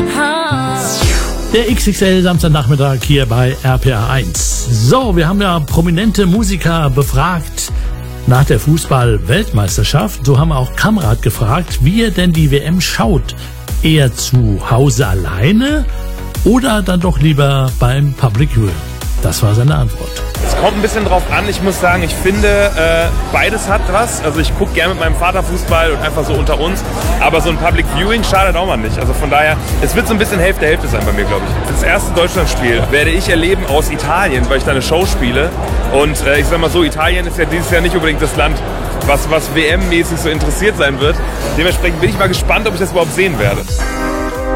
Der XXL Samstagnachmittag hier bei RPA 1. So, wir haben ja prominente Musiker befragt nach der Fußball-Weltmeisterschaft. So haben wir auch Kamrat gefragt, wie er denn die WM schaut. Eher zu Hause alleine oder dann doch lieber beim Public Viewing? Das war seine Antwort. Es kommt ein bisschen drauf an. Ich muss sagen, ich finde, beides hat was. Also ich gucke gerne mit meinem Vater Fußball und einfach so unter uns. Aber so ein Public Viewing schadet auch mal nicht. Also von daher, es wird so ein bisschen Hälfte sein bei mir, glaube ich. Das erste Deutschlandspiel werde ich erleben aus Italien, weil ich da eine Show spiele. Und ich sag mal so, Italien ist ja dieses Jahr nicht unbedingt das Land, was WM-mäßig so interessiert sein wird. Dementsprechend bin ich mal gespannt, ob ich das überhaupt sehen werde.